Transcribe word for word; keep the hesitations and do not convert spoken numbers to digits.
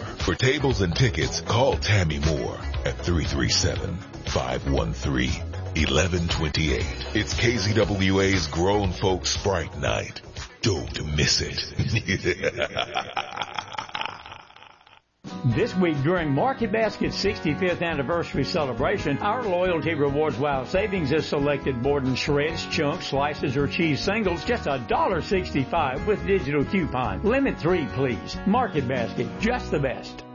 For tables and tickets, call Tammy Moore at three three seven, five one three, one one two eight. It's K Z W A's Grown Folks Sprite Night. Don't miss it. This week during Market Basket's sixty-fifth anniversary celebration, our Loyalty Rewards Wow Savings is selected Borden shreds, chunks, slices, or cheese singles, just one dollar sixty-five with digital coupon. Limit three, please. Market Basket, just the best.